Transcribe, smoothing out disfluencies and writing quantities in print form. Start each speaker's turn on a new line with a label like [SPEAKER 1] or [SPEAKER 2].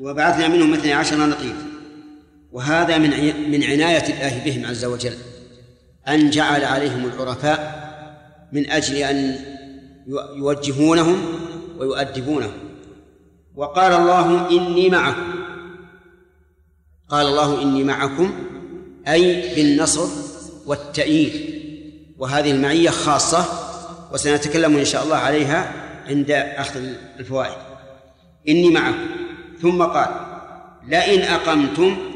[SPEAKER 1] وبعثنا منهم 12 نقيب. وهذا من عناية الله بهم عز وجل، أن جعل عليهم العرفاء من أجل أن يوجهونهم ويؤدبونهم. وقال الله إني معكم، قال الله إني معكم أي بالنصر والتأييد، وهذه المعية خاصة وسنتكلم إن شاء الله عليها عند أخذ الفوائد. إني معكم. ثم قال لئن أقمتم